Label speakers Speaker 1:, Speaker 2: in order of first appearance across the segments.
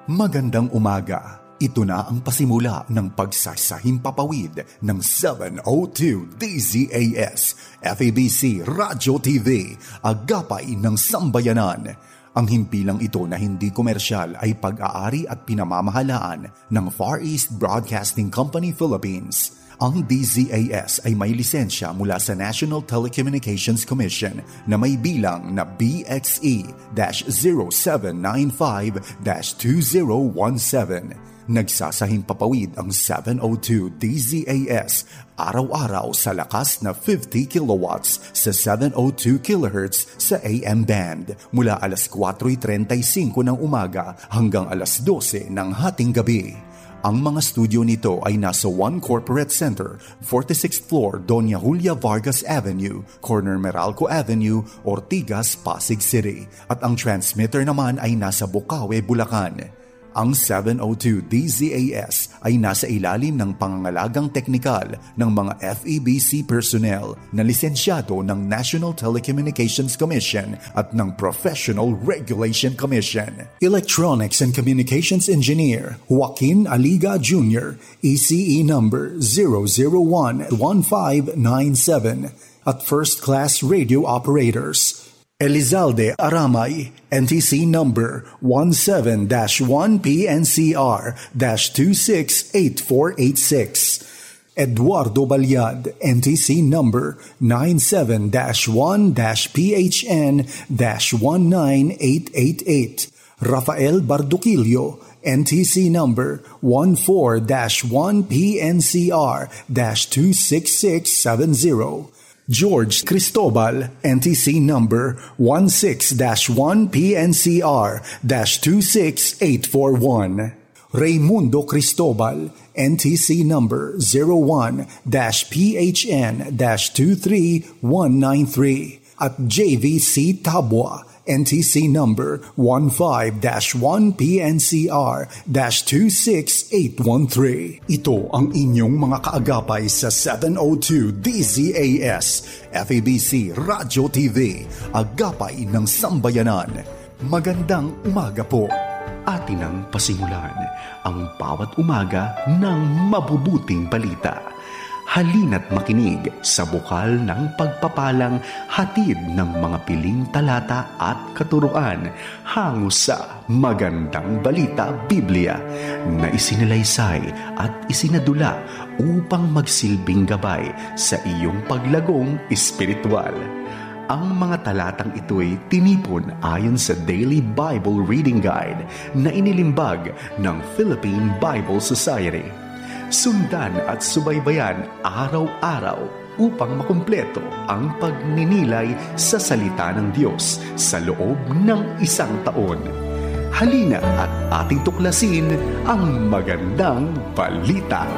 Speaker 1: Magandang umaga. Ito na ang pasimula ng pagsasahimpapawid ng 702 DZAS, FEBC Radio TV, Agapay ng Sambayanan. Ang himpilang ito na hindi komersyal ay pag-aari at pinamamahalaan ng Far East Broadcasting Company Philippines. Ang DZAS ay may lisensya mula sa National Telecommunications Commission na may bilang na BXE-0795-2017. Nagsasahimpapawid ang 702 DZAS araw-araw sa lakas na 50 kilowatts sa 702 kHz sa AM band mula alas 4:35 ng umaga hanggang alas 12 ng hating gabi. Ang mga studio nito ay nasa One Corporate Center, 46th floor, Doña Julia Vargas Avenue, corner Meralco Avenue, Ortigas, Pasig City. At ang transmitter naman ay nasa Bukawe, Bulacan. Ang 702 DZAS ay nasa ilalim ng pangangalagang teknikal ng mga FEBC personnel na lisensyado ng National Telecommunications Commission at ng Professional Regulation Commission. Electronics and Communications Engineer Joaquin Aliga Jr., ECE number 0011597 at First Class Radio Operators Elizalde Aramay, NTC number 17-1PNCR-268486. Eduardo Balyad, NTC number 97-1-PHN-19888. Rafael Barduquillo, NTC number 14-1-PNCR-26670. George Cristobal, NTC number 16-1-PNCR-26841. Raymundo Cristobal, NTC number 01-PHN-23193. At JVC Tabua, NTC number 15-1-PNCR-26813. Ito ang inyong mga kaagapay sa 702 DZAS, FEBC Radio TV, Agapay ng Sambayanan. Magandang umaga po.
Speaker 2: Atin ang pasimulan ang bawat umaga ng mabubuting balita. Halina't makinig sa bukal ng pagpapalang hatid ng mga piling talata at katuruan hango sa Magandang Balita Biblia na isinalaysay at isinadula upang magsilbing gabay sa iyong paglagong espiritual. Ang mga talatang ito'y tinipon ayon sa Daily Bible Reading Guide na inilimbag ng Philippine Bible Society. Sundan at subaybayan araw-araw upang makumpleto ang pagninilay sa salita ng Diyos sa loob ng isang taon. Halina at ating tuklasin ang magandang balita.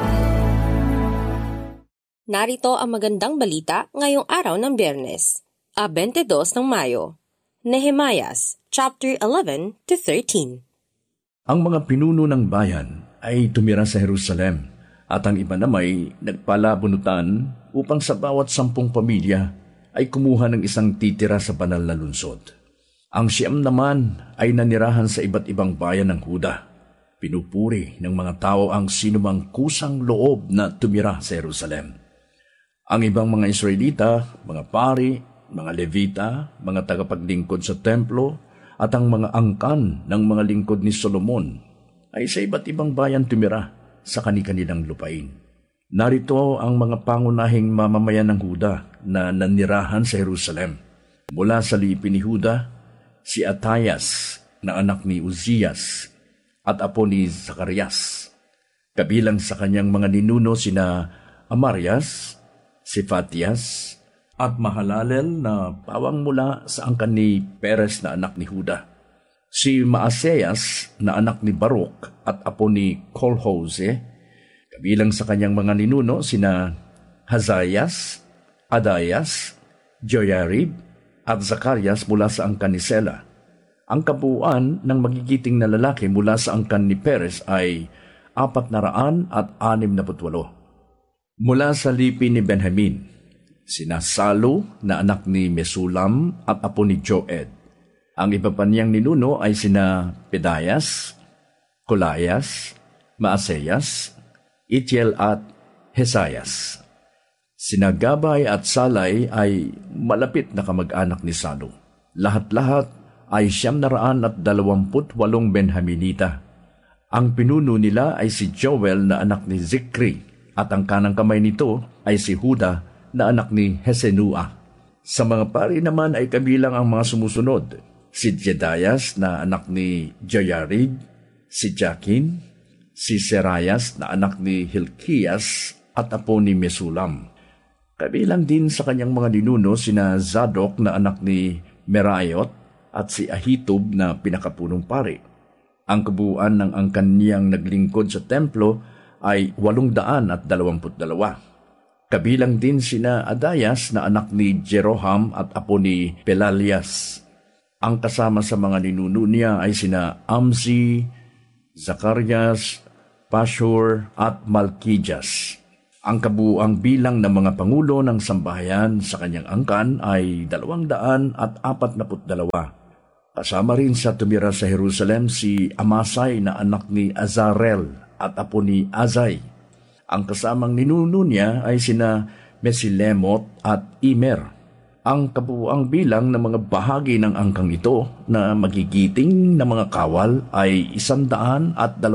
Speaker 3: Narito ang magandang balita ngayong araw ng Biyernes, 22 ng Mayo. Nehemias, chapter 11 to 13.
Speaker 4: Ang mga pinuno ng bayan ay tumira sa Jerusalem at ang iba namay nagpalabunutan upang sa bawat 10 pamilya ay kumuha ng isang titira sa banal na lungsod. Ang 9 naman ay nanirahan sa iba't ibang bayan ng Huda. Pinupuri ng mga tao ang sinumang kusang loob na tumira sa Jerusalem. Ang ibang mga Israelita, mga pari, mga Levita, mga tagapaglingkod sa templo at ang mga angkan ng mga lingkod ni Solomon ay sa iba't ibang bayan tumira sa kani-kanilang lupain. Narito ang mga pangunahing mamamayan ng Huda na nanirahan sa Jerusalem. Mula sa lipin ni Huda, si Atayas na anak ni Uzias at apo ni Zacarias. Kabilang sa kanyang mga ninuno sina Amarias, Sefatias, at Mahalalel na pawang mula sa angkan ni Perez na anak ni Huda. Si Maaseas na anak ni Baruk at apo ni Kolhose, kabilang sa kanyang mga ninuno sina Hazayas, Adayas, Joyarib at Zacarias mula sa angkan ni Sela. Ang kabuuan ng magigiting na lalaki mula sa angkan ni Perez ay 468. Mula sa lipi ni Benjamin, sina Salu na anak ni Mesulam at apo ni Joed. Ang iba pa niyang ninuno ay sina Pedayas, Kolayas, Maaseyas, Itiel at Hesayas. Sina Gabay at Salay ay malapit na kamag-anak ni Salu. Lahat-lahat ay 928 Benhaminita. Ang pinuno nila ay si Joel na anak ni Zikri, at ang kanang kamay nito ay si Huda na anak ni Hesenua. Sa mga pari naman ay kabilang ang mga sumusunod: si Jedayas na anak ni Joyarib, si Jakin, si Serayas na anak ni Hilkias at apo ni Mesulam. Kabilang din sa kanyang mga ninuno sina Zadok na anak ni Merayot at si Ahitub na pinakapunong pari. Ang kabuuan ng angkan niyang naglingkod sa templo ay 822. Kabilang din sina Adayas na anak ni Jeroham at apo ni Pelalias. Ang kasama sa mga ninuno niya ay sina Amzi, Zacarias, Pashur at Malkijas. Ang kabuuang bilang ng mga pangulo ng sambahayan sa kanyang angkan ay 242. Kasama rin sa tumira sa Jerusalem si Amasay na anak ni Azarel at apo ni Azay. Ang kasamang ninuno niya ay sina Mesilemot at Imer. Ang kabuuang bilang ng mga bahagi ng angkang ito na magigiting na mga kawal ay 128.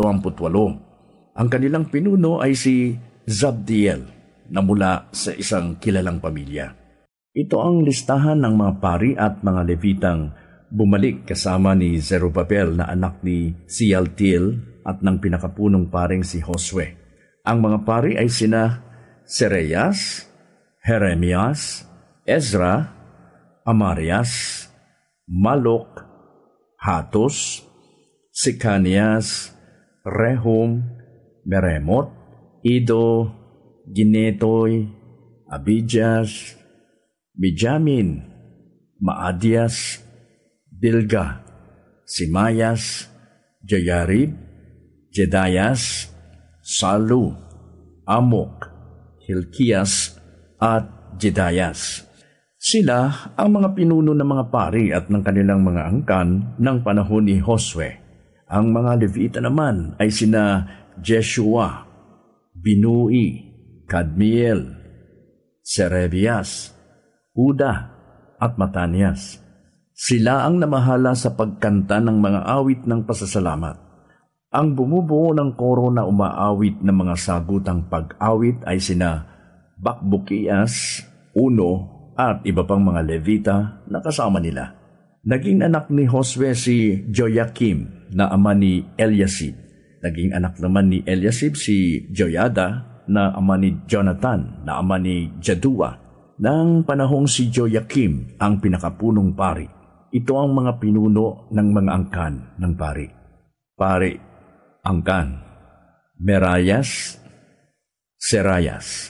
Speaker 4: Ang kanilang pinuno ay si Zabdiel na mula sa isang kilalang pamilya. Ito ang listahan ng mga pari at mga Levitang bumalik kasama ni Zerubabel na anak ni Sialtiel at ng pinakapunong paring si Josue. Ang mga pari ay sina Sereyas, Jeremias, Ezra, Amarias, Malok, Hatos, Sikanias, Rehum, Meremot, Ido, Ginetoy, Abijas, Mijamin, Maadias, Bilga, Simayas, Joyarib, Jedayas, Salu, Amok, Hilkias at Jedayas. Sila ang mga pinuno ng mga pari at ng kanilang mga angkan ng panahon ni Josue. Ang mga Levita naman ay sina Jeshua, Binui, Kadmiel, Serebias, Huda at Matanias. Sila ang namahala sa pagkanta ng mga awit ng pasasalamat. Ang bumubuo ng koro na umaawit ng mga sagutang pag-awit ay sina Bakbukias, Uno, at iba pang mga Levita na kasama nila. Naging anak ni Josue si Joyakim na ama ni Eliasib. Naging anak naman ni Eliasib si Joyada na ama ni Jonathan na ama ni Jadua. Nang panahong si Joyakim ang pinakapunong pari, ito ang mga pinuno ng mga angkan ng pari. Pari, angkan: Merayas, Serayas,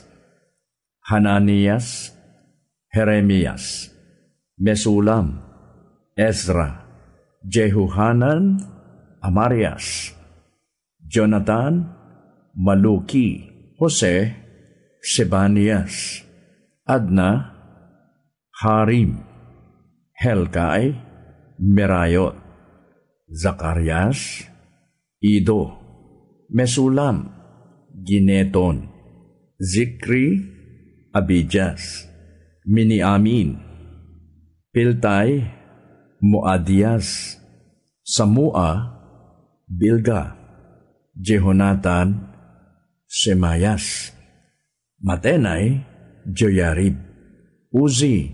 Speaker 4: Hananias, Jeremias, Mesulam, Ezra, Jehuhanan, Amarias, Jonathan, Maluki, Jose, Sebanias, Adna, Harim, Helkai, Merayot, Zacarias, Ido, Mesulam, Gineton, Zikri, Abijas, Miniamin, Piltay, Moadias, Samua, Bilga, Jehonatan, Semayas, Matenay, Joyarib, Uzi,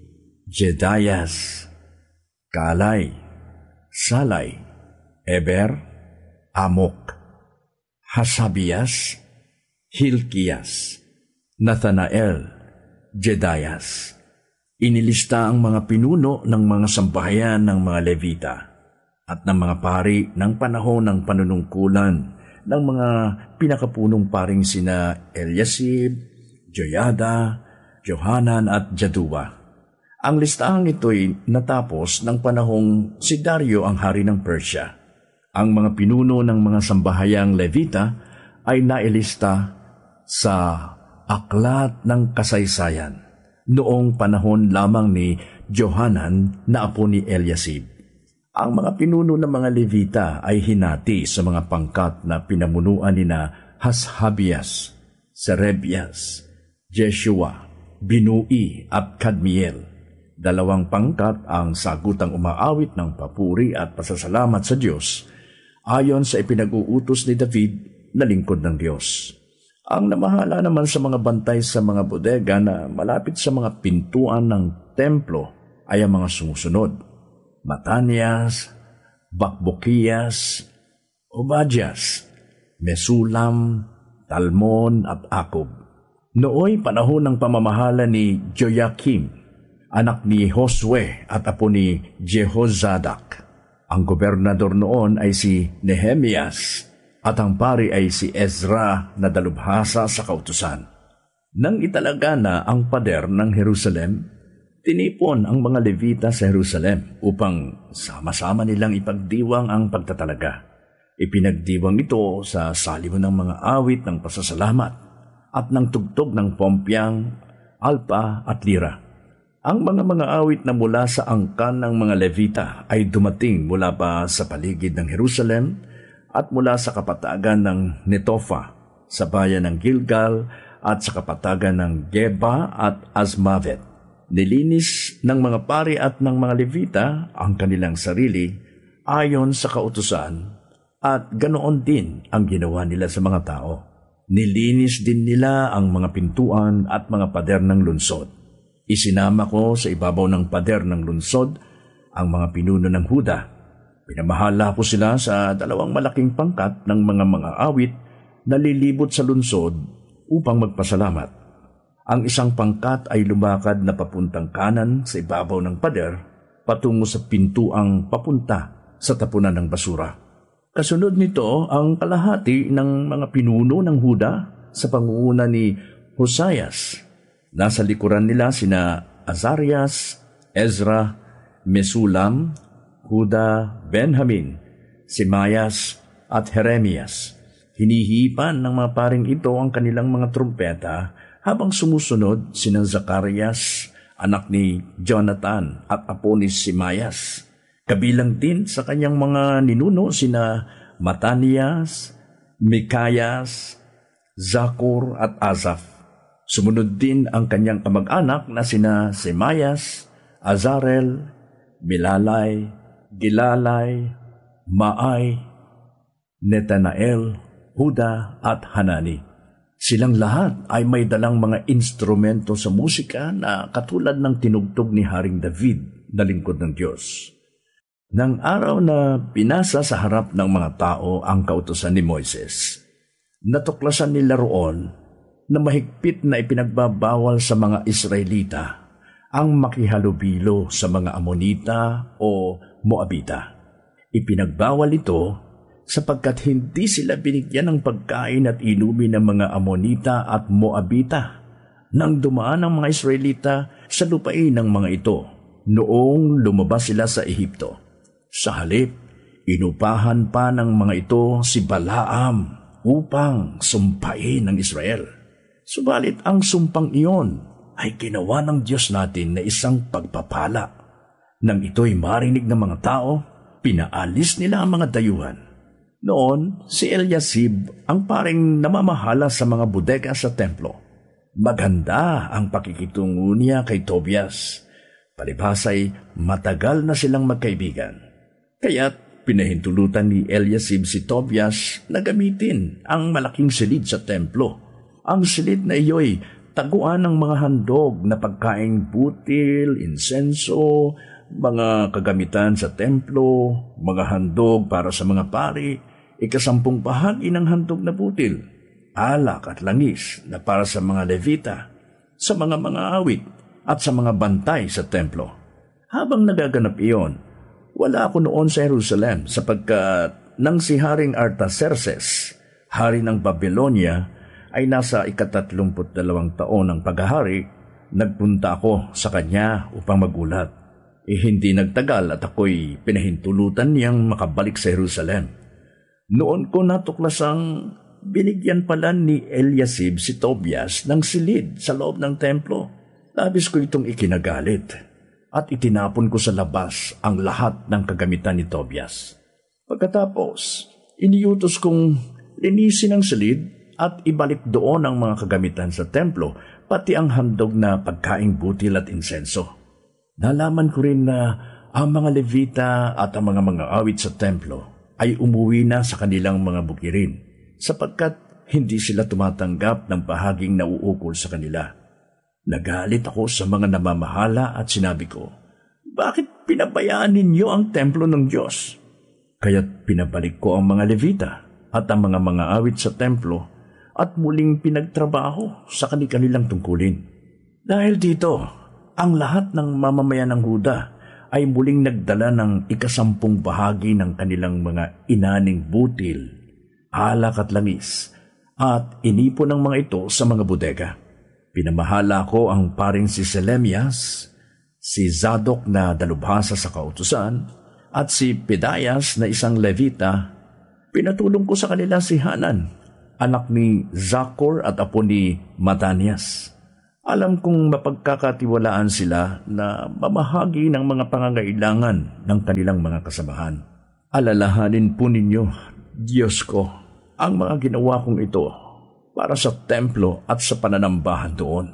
Speaker 4: Jedayas, Kalay, Salay, Eber, Amok, Hasabias, Hilkias, Nathanael, Jedayas. Inilista ang mga pinuno ng mga sambahayan ng mga Levita at ng mga pari ng panahon ng panunungkulan ng mga pinakapunong paring sina Eliasib, Joyada, Johanan at Jadua. Ang listahang ito'y natapos ng panahong si Dario ang hari ng Persia. Ang mga pinuno ng mga sambahayang Levita ay nailista sa Aklat ng Kasaysayan noong panahon lamang ni Johanan na apo ni Eliasib. Ang mga pinuno ng mga Levita ay hinati sa mga pangkat na pinamunuan ni na Hashabias, Serebias, Jeshua, Binui at Kadmiel. 2 pangkat ang sagutang umaawit ng papuri at pasasalamat sa Diyos ayon sa ipinag-uutos ni David na lingkod ng Diyos. Ang namahala naman sa mga bantay sa mga bodega na malapit sa mga pintuan ng templo ay ang mga sumusunod: Matanias, Bakbukias, Obadias, Mesulam, Talmon at Akub. Nooy panahon ng pamamahala ni Joyakim, anak ni Josue at apo ni Jehozadak. Ang gobernador noon ay si Nehemias at ang pari ay si Ezra na dalubhasa sa kautusan. Nang italaga na ang pader ng Jerusalem, tinipon ang mga Levita sa Jerusalem upang sama-sama nilang ipagdiwang ang pagtatalaga. Ipinagdiwang ito sa salibo ng mga awit ng pasasalamat at ng tugtog ng pompyang, alpa at lira. Ang mga awit na mula sa angkan ng mga Levita ay dumating mula pa sa paligid ng Jerusalem at mula sa kapatagan ng Netofa, sa bayan ng Gilgal at sa kapatagan ng Geba at Azmavet. Nilinis ng mga pari at ng mga Levita ang kanilang sarili ayon sa kautusan at ganoon din ang ginawa nila sa mga tao. Nilinis din nila ang mga pintuan at mga pader ng lunsod. Isinama ko sa ibabaw ng pader ng lunsod ang mga pinuno ng Huda. Pinamahala ko sila sa 2 malaking pangkat ng mga awit na lilibot sa lunsod upang magpasalamat. Ang isang pangkat ay lumakad na papuntang kanan sa ibabaw ng pader patungo sa pintuang papunta sa tapunan ng basura. Kasunod nito ang kalahati ng mga pinuno ng Huda sa pangunguna ni Hosayas. Nasa likuran nila sina Azarias, Ezra, Mesulam, Huda, Benjamin, Simayas at Jeremias. Hinihipan ng mga paring ito ang kanilang mga trumpeta habang sumusunod sina Zacarias, anak ni Jonathan at apo ni Simayas. Kabilang din sa kanyang mga ninuno sina Matanias, Mikayas, Zakur at Asaph. Sumunod din ang kanyang kamag-anak na sina Simayas, Azarel, Milalai, Gilalai, Maay, Netanael, Huda at Hanani. Silang lahat ay may dalang mga instrumento sa musika na katulad ng tinugtog ni Haring David na lingkod ng Diyos. Nang araw na pinasa sa harap ng mga tao ang kautusan ni Moises, natuklasan nila roon na mahigpit na ipinagbabawal sa mga Israelita ang makihalubilo sa mga Amonita o Moabita. Ipinagbawal ito sapagkat hindi sila binigyan ng pagkain at inumin ng mga Amonita at Moabita nang dumaan ang mga Israelita sa lupain ng mga ito noong lumabas sila sa Ehipto. Sa halip, inupahan pa ng mga ito si Balaam upang sumpain ng Israel. Subalit ang sumpang iyon ay ginawa ng Diyos natin na isang pagpapala. Nang ito'y marinig ng mga tao, pinaalis nila ang mga dayuhan. Noon, si Eliasib ang paring namamahala sa mga bodega sa templo. Maganda ang pakikitungo niya kay Tobias. Palibhasay, matagal na silang magkaibigan. Kaya't pinahintulutan ni Eliasib si Tobias na gamitin ang malaking silid sa templo. Ang silid na iyo'y taguan ng mga handog na pagkaing butil, insenso, mga kagamitan sa templo, mga handog para sa mga pari, 10 bahagi ng handog na butil, alak at langis na para sa mga Levita, sa mga awit at sa mga bantay sa templo. Habang nagaganap iyon, wala ako noon sa Jerusalem sapagkat nang si Haring Artaxerxes, hari ng Babylonia, ay nasa 32 taon ng paghahari, nagpunta ako sa kanya upang magulat. Hindi nagtagal at ako'y pinahintulutan niyang makabalik sa Jerusalem. Noon ko natuklasang binigyan pala ni Eliasib si Tobias ng silid sa loob ng templo. Labis ko itong ikinagalit. at itinapon ko sa labas ang lahat ng kagamitan ni Tobias. Pagkatapos, iniutos kong linisin ang silid at ibalik doon ang mga kagamitan sa templo, pati ang handog na pagkaing butil at insenso. Nalaman ko rin na ang mga Levita at ang mga awit sa templo ay umuwi na sa kanilang mga bukirin, sapagkat hindi sila tumatanggap ng bahaging nauukol sa kanila. Nagalit ako sa mga namamahala at sinabi ko, "Bakit pinabayaan ninyo ang templo ng Diyos?" Kaya't pinabalik ko ang mga Levita at ang mga awit sa templo at muling pinagtrabaho sa kanilang tungkulin. Dahil dito, ang lahat ng mamamayan ng Huda ay muling nagdala ng 10 bahagi ng kanilang mga inaning butil, alak at langis, at inipon ng mga ito sa mga bodega. Pinamahala ko ang paring si Selemias, si Zadok na dalubhasa sa kautusan, at si Pedaias na isang Levita. Pinatulong ko sa kanila si Hanan, anak ni Zakor at apo ni Matanias. Alam kong mapagkakatiwalaan sila na mamahagi ng mga pangangailangan ng kanilang mga kasamahan. Alalahanin po ninyo, Diyos ko, ang mga ginawa kong ito para sa templo at sa pananambahan doon.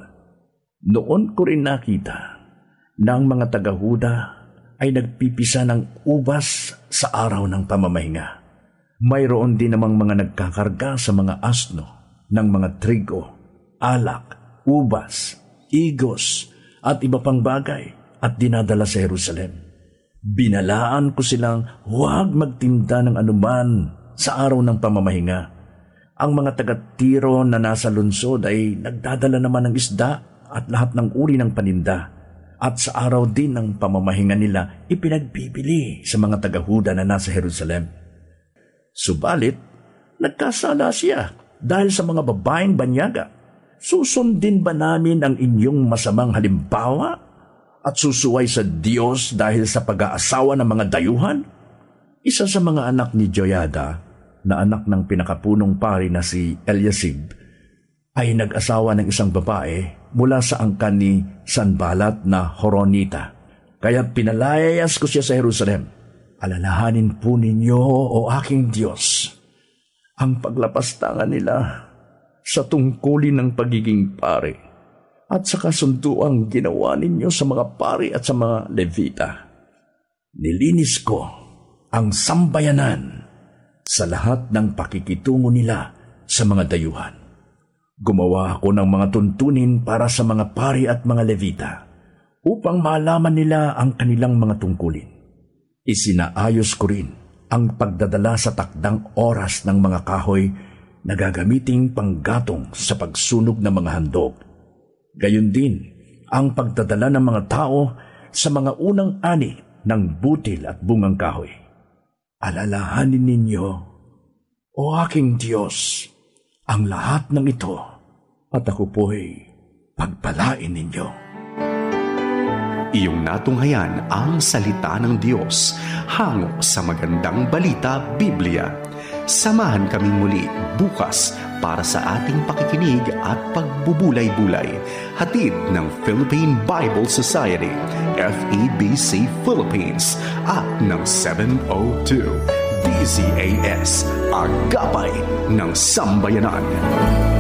Speaker 4: Noon ko rin nakita na ang mga taga-Huda ay nagpipisa ng ubas sa araw ng pamamahinga. Mayroon din namang mga nagkakarga sa mga asno ng mga trigo, alak, ubas, igos, at iba pang bagay at dinadala sa Jerusalem. Binalaan ko silang huwag magtinda ng anuman sa araw ng pamamahinga. Ang mga taga-Tiro na nasa lungsod ay nagdadala naman ng isda at lahat ng uri ng paninda. At sa araw din ng pamamahinga nila, ipinagbibili sa mga taga-Huda na nasa Jerusalem. Subalit, nagkasala siya dahil sa mga babaeng banyaga. Susundin ba namin ang inyong masamang halimbawa at susuway sa Diyos dahil sa pag-aasawa ng mga dayuhan? Isa sa mga anak ni Joyada, na anak ng pinakapunong pari na si Eliasib, ay nag-asawa ng isang babae mula sa angkan ni Sanbalat na Horonita. Kaya pinalayas ko siya sa Jerusalem. Alalahanin po ninyo, o aking Diyos, ang paglapastangan nila sa tungkulin ng pagiging pari at sa kasunduang ginawa ninyo sa mga pari at sa mga Levita. Nilinis ko ang sambayanan sa lahat ng pakikitungo nila sa mga dayuhan. Gumawa ako ng mga tuntunin para sa mga pari at mga Levita upang malaman nila ang kanilang mga tungkulin. Isinaayos ko rin ang pagdadala sa takdang oras ng mga kahoy na gagamiting panggatong sa pagsunog ng mga handog. Gayon din ang pagdadala ng mga tao sa mga unang ani ng butil at bungang kahoy. Alalahanin ninyo, o aking Diyos, ang lahat ng ito, at ako po'y pagpalain ninyo.
Speaker 2: Iyong natunghayan ang salita ng Diyos hango sa Magandang Balita Biblia. Samahan kami muli bukas para sa ating pakikinig at pagbubulay-bulay. Hatid ng Philippine Bible Society, FEBC Philippines, at ng 702 DZAS, Agapay ng Sambayanan.